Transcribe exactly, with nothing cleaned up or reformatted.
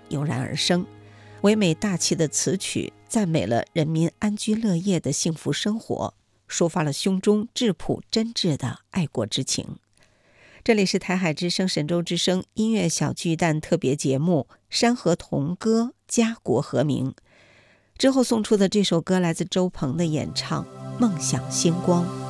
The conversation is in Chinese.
油然而生。唯美大气的词曲赞美了人民安居乐业的幸福生活，抒发了胸中质朴真挚的爱国之情。这里是台海之声神州之声音乐小巨蛋特别节目《山河同歌，家国和鸣》。之后送出的这首歌来自周鹏的演唱《梦想星光》。